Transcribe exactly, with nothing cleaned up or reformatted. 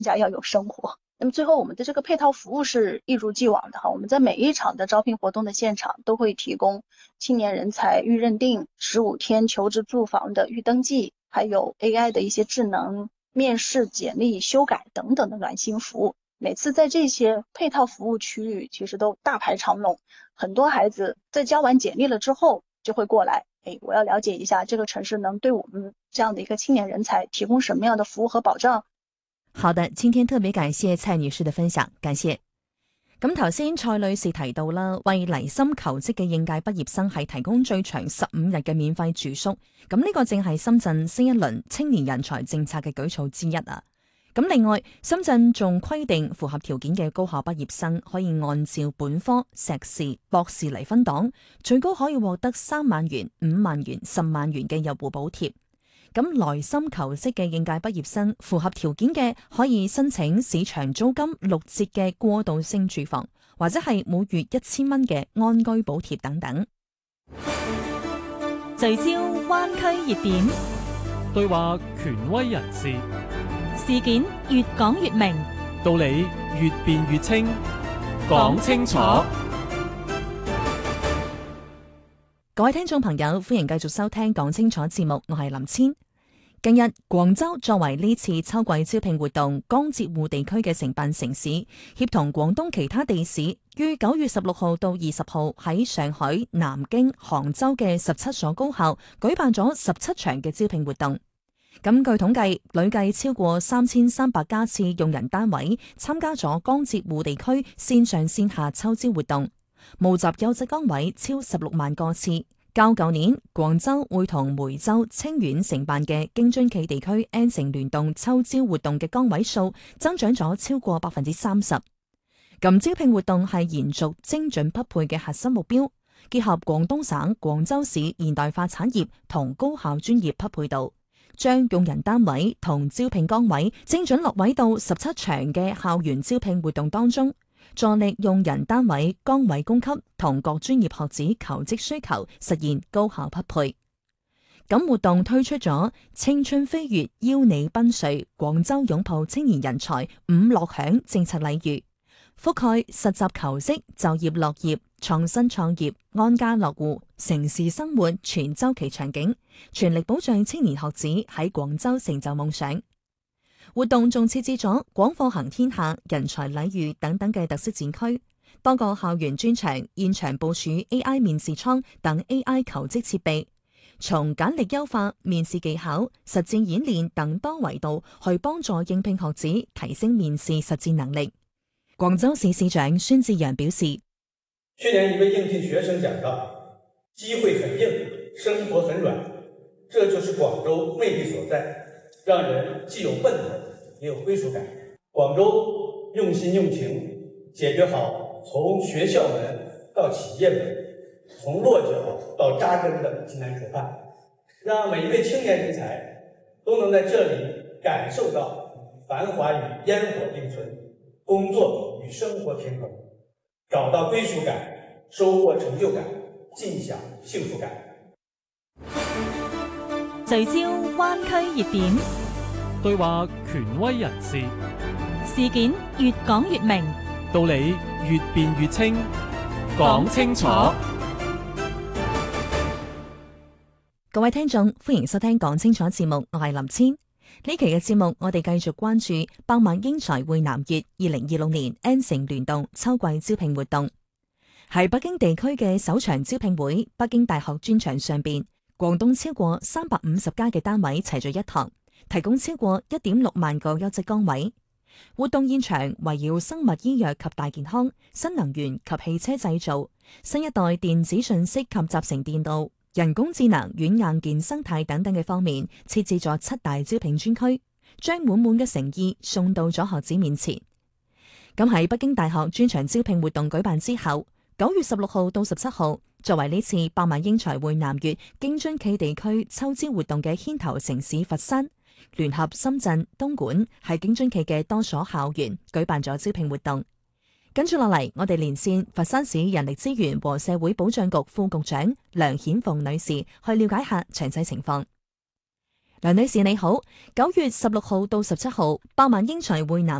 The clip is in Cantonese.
加要有生活。那么最后我们的这个配套服务是一如既往的哈，我们在每一场的招聘活动的现场都会提供青年人才预认定、十五天求职住房的预登记，还有 A I 的一些智能面试、简历修改等等的暖心服务。每次在这些配套服务区域其实都大排长龙，很多孩子在交完简历了之后就会过来，哎，我要了解一下这个城市能对我们这样的一个青年人才提供什么样的服务和保障。 好的，今天特別感謝蔡女士嘅分享，感謝。咁頭先蔡女士提到啦，為嚟深求職嘅應屆畢業生係提供最長十五日嘅免費住宿，咁呢個正係深圳新一輪青年人才政策嘅舉措之一啊。咁另外，深圳仲規定符合條件嘅高校畢業生可以按照本科、碩士、博士嚟分檔，最高可以獲得三萬元、五萬元、十萬元嘅入戶補貼。咁來深求職嘅應屆畢業生符合條件嘅，可以申請市場租金六折嘅過渡性住房，或者係每月一千蚊嘅安居補貼等等。 聚焦灣區熱點， 對話權威人士， 事件越講越明， 道理越辯越清，講清楚。 各位聽眾朋友，歡迎繼續收聽講清楚節目，我係林千。近日，廣州作為呢次秋季招聘活動江浙滬地區嘅承辦城市，協同廣東其他地市，於九月十六號到二十號喺上海、南京、杭州嘅十七所高校舉辦咗十七場嘅招聘活動。咁據統計，累計超過三千三百家次用人單位參加咗江浙滬地區線上線下秋招活動，募集優質崗位超十六萬個次。較舊年廣州會同梅州、清遠承辦嘅京津冀地區 N 城聯動秋招活動嘅崗位數增長咗超過百分之三十。咁招聘活動係延續精準匹配嘅核心目標，結合廣東省廣州市現代化產業同高校專業匹配度，將用人單位同招聘崗位精準落位到十七場嘅校園招聘活動當中，助力用人單位崗位供給同各專業學子求職需求實現高效匹配。咁活動推出咗青春飛躍邀你奔瑞廣州擁抱青年人才五樂享政策禮遇，覆蓋實習求職、就業樂業、創新創業、安家落戶、城市生活全周期場景，全力保障青年學子喺廣州成就夢想。活動仲設置咗廣課行天下、人才禮遇等等嘅特色展區，多個校園專場現場部署 A I 面試倉等 A I 求職設備，從簡歷優化、面試技巧、實戰演練等多維度去幫助應聘學子提升面試實戰能力。廣州市市長孫志陽表示， 去年一位應聘學生講到，機會很硬，生活很軟，這就是廣州魅力所在，讓人既有奔頭也有歸屬感。廣州用心用情，解決好從學校門到企業門，從落腳到扎根的艱難可盼，讓每一位青年人才都能在這裡感受到繁華與煙火並存，工作與生活平衡，找到歸屬感，收穫成就感，盡享幸福感。 聚焦灣區熱點， 對話權威人士， 事件越講越明， 道理越辯越清，講清楚。 各位聽眾，歡迎收聽講清楚節目，我係林千。呢期嘅節目，我哋繼續關注百萬英才匯南粵二零二六年 N 城聯動秋季招聘活動。喺北京地區嘅首場招聘會，北京大學專場上邊，廣東超過三百五十家嘅單位齊聚一堂，提供超過一點六萬個優質崗位。活動現場圍繞生物醫藥及大健康、新能源及汽車製造、新一代電子信息及集成電路、人工智能、軟硬件生態等等嘅方面，設置咗七大招聘專區，將滿滿嘅誠意送到咗學子面前。咁喺北京大學專場招聘活動舉辦之後，九月十六號到十七號，作為呢次百萬英才匯南粵京津冀地區秋招活動嘅牽頭城市佛山，聯合深圳、東莞喺京津冀嘅多所校園舉辦咗招聘活動。跟住落嚟，我哋連線佛山市人力資源和社會保障局副局長梁顯鳳女士，去了解下詳細情況。 梁女士你好，九月十六號到十七號，百萬英才匯南